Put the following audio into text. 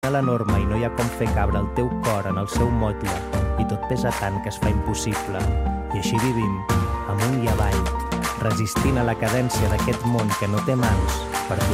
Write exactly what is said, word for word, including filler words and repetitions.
a la norma i no hi ha com fer cabre el teu cor en el seu motlle i tot pesa tant que es fa impossible. I així vivim, amunt i avall, resistint a la cadència d'aquest món que no té mans per